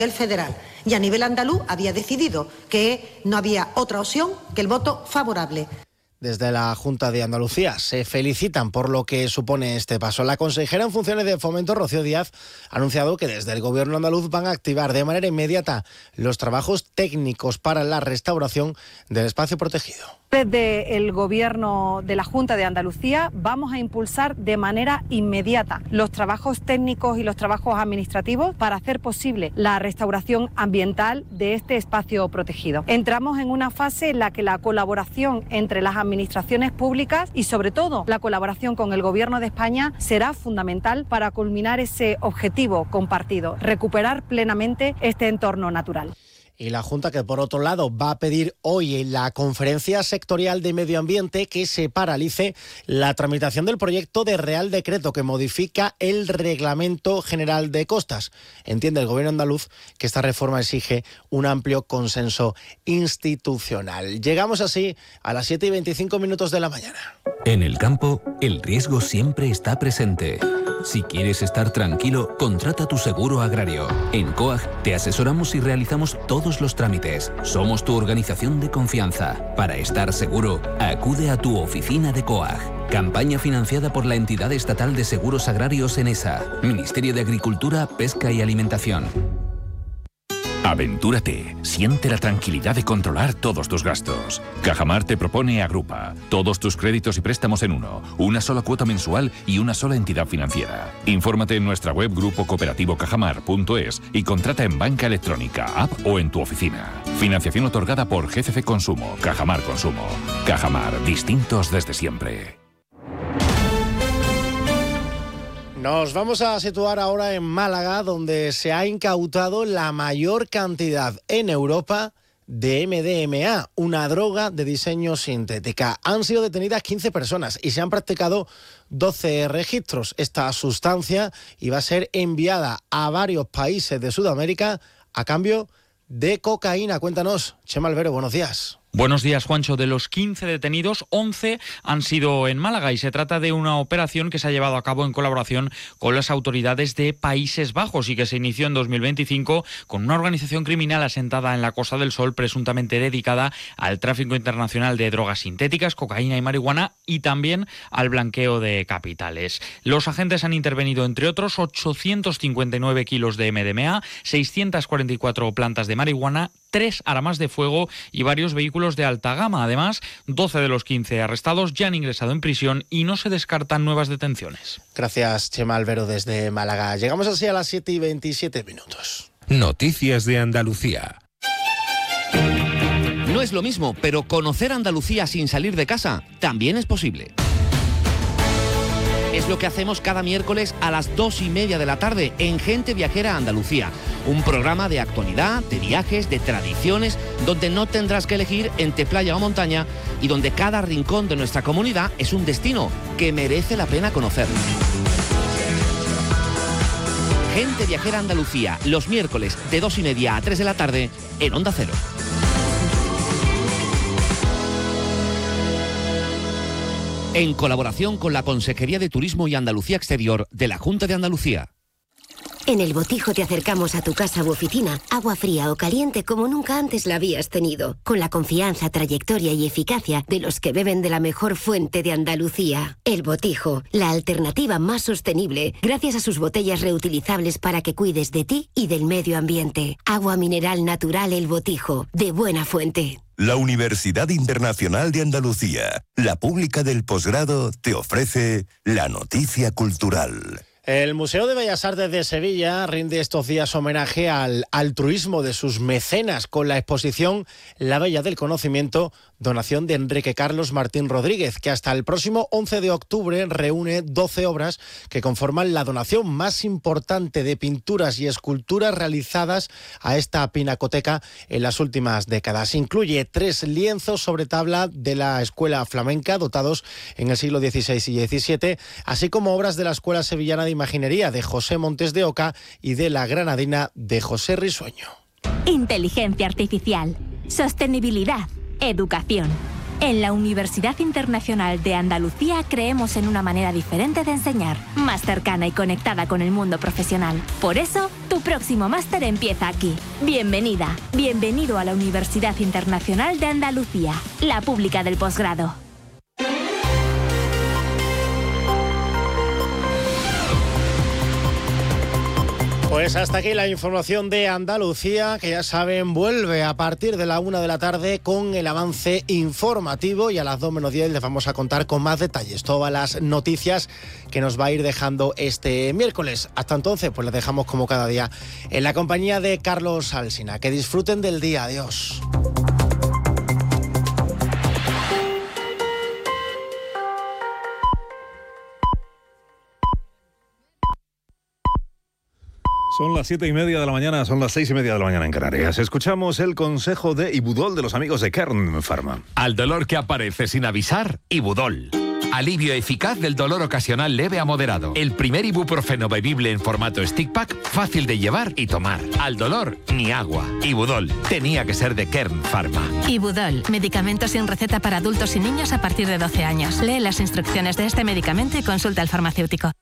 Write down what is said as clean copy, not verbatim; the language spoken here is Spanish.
federal y a nivel andaluz había decidido que no había otra opción que el voto favorable. Desde la Junta de Andalucía se felicitan por lo que supone este paso. La consejera en funciones de Fomento, Rocío Díaz, ha anunciado que desde el Gobierno andaluz van a activar de manera inmediata los trabajos técnicos para la restauración del espacio protegido. Desde el Gobierno de la Junta de Andalucía vamos a impulsar de manera inmediata los trabajos técnicos y los trabajos administrativos para hacer posible la restauración ambiental de este espacio protegido. Entramos en una fase en la que la colaboración entre las administraciones públicas y sobre todo la colaboración con el Gobierno de España será fundamental para culminar ese objetivo compartido, recuperar plenamente este entorno natural. Y la Junta, que por otro lado va a pedir hoy en la Conferencia Sectorial de Medio Ambiente que se paralice la tramitación del proyecto de Real Decreto que modifica el Reglamento General de Costas. Entiende el Gobierno andaluz que esta reforma exige un amplio consenso institucional. Llegamos así a las 7:25 de la mañana. En el campo, el riesgo siempre está presente. Si quieres estar tranquilo, contrata tu seguro agrario. En COAG te asesoramos y realizamos todos los trámites. Somos tu organización de confianza. Para estar seguro, acude a tu oficina de COAG. Campaña financiada por la Entidad Estatal de Seguros Agrarios ENESA, Ministerio de Agricultura, Pesca y Alimentación. Aventúrate, siente la tranquilidad de controlar todos tus gastos. Cajamar te propone Agrupa, todos tus créditos y préstamos en uno, una sola cuota mensual y una sola entidad financiera. Infórmate en nuestra web grupocooperativo-cajamar.es y contrata en banca electrónica, app o en tu oficina. Financiación otorgada por GCC Consumo, Cajamar Consumo. Cajamar, distintos desde siempre. Nos vamos a situar ahora en Málaga, donde se ha incautado la mayor cantidad en Europa de MDMA, una droga de diseño sintética. Han sido detenidas 15 personas y se han practicado 12 registros. Esta sustancia iba a ser enviada a varios países de Sudamérica a cambio de cocaína. Cuéntanos, Chema Albero, buenos días. Buenos días, Juancho. De los 15 detenidos, 11 han sido en Málaga y se trata de una operación que se ha llevado a cabo en colaboración con las autoridades de Países Bajos y que se inició en 2025 con una organización criminal asentada en la Costa del Sol presuntamente dedicada al tráfico internacional de drogas sintéticas, cocaína y marihuana y también al blanqueo de capitales. Los agentes han intervenido, entre otros, 859 kilos de MDMA, 644 plantas de marihuana, 3 armas de fuego y varios vehículos de alta gama. Además, 12 de los 15 arrestados ya han ingresado en prisión y no se descartan nuevas detenciones. Gracias, Chema Albero, desde Málaga. Llegamos así a las 7:27. Noticias de Andalucía. No es lo mismo, pero conocer Andalucía sin salir de casa también es posible. Es lo que hacemos cada miércoles a las 2:30 de la tarde en Gente Viajera Andalucía. Un programa de actualidad, de viajes, de tradiciones, donde no tendrás que elegir entre playa o montaña y donde cada rincón de nuestra comunidad es un destino que merece la pena conocer. Gente Viajera Andalucía, los miércoles de 2:30 a 3 de la tarde en Onda Cero. En colaboración con la Consejería de Turismo y Andalucía Exterior de la Junta de Andalucía. En El Botijo te acercamos a tu casa u oficina, agua fría o caliente como nunca antes la habías tenido, con la confianza, trayectoria y eficacia de los que beben de la mejor fuente de Andalucía. El Botijo, la alternativa más sostenible, gracias a sus botellas reutilizables para que cuides de ti y del medio ambiente. Agua mineral natural El Botijo, de buena fuente. La Universidad Internacional de Andalucía, la pública del posgrado, te ofrece la noticia cultural. El Museo de Bellas Artes de Sevilla rinde estos días homenaje al altruismo de sus mecenas con la exposición La Bella del Conocimiento, donación de Enrique Carlos Martín Rodríguez, que hasta el próximo 11 de octubre reúne 12 obras que conforman la donación más importante de pinturas y esculturas realizadas a esta pinacoteca en las últimas décadas. Incluye 3 lienzos sobre tabla de la escuela flamenca, dotados en el siglo XVI y XVII, así como obras de la Escuela Sevillana de Imaginería de José Montes de Oca y de la Granadina de José Risueño. Inteligencia artificial, sostenibilidad, educación. En la Universidad Internacional de Andalucía creemos en una manera diferente de enseñar, más cercana y conectada con el mundo profesional. Por eso, tu próximo máster empieza aquí. Bienvenida, bienvenido a la Universidad Internacional de Andalucía, la pública del posgrado. Pues hasta aquí la información de Andalucía, que ya saben, vuelve a partir de la 1 de la tarde con el avance informativo, y a las 2 menos 10 les vamos a contar con más detalles todas las noticias que nos va a ir dejando este miércoles. Hasta entonces, pues les dejamos como cada día en la compañía de Carlos Alsina. Que disfruten del día. Adiós. Son las 7:30 de la mañana, son las 6:30 de la mañana en Canarias. Escuchamos el consejo de Ibudol de los amigos de Kern Pharma. Al dolor que aparece sin avisar, Ibudol. Alivio eficaz del dolor ocasional leve a moderado. El primer ibuprofeno bebible en formato stick pack, fácil de llevar y tomar. Al dolor, ni agua. Ibudol. Tenía que ser de Kern Pharma. Ibudol. Medicamento sin receta para adultos y niños a partir de 12 años. Lee las instrucciones de este medicamento y consulta al farmacéutico.